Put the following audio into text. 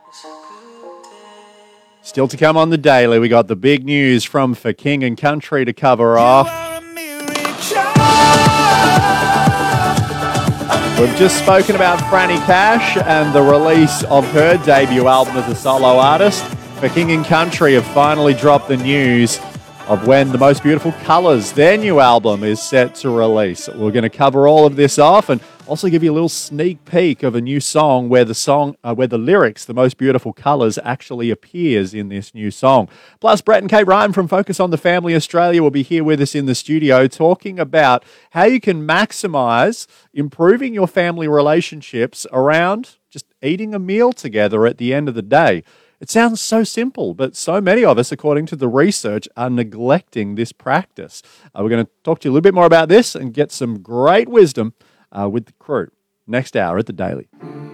Still to come on the Daily, we got the big news from For King and Country to cover off. We've just spoken about Franny Cash and the release of her debut album as a solo artist. For King and Country have finally dropped the news of when The Most Beautiful Colours, their new album, is set to release. We're going to cover all of this off and also give you a little sneak peek of a new song where the lyrics, The Most Beautiful Colours, actually appears in this new song. Plus, Brett and Kate Ryan from Focus on the Family Australia will be here with us in the studio talking about how you can maximise improving your family relationships around just eating a meal together at the end of the day. It sounds so simple, but so many of us, according to the research, are neglecting this practice. We're going to talk to you a little bit more about this and get some great wisdom with the crew next hour at The Daily.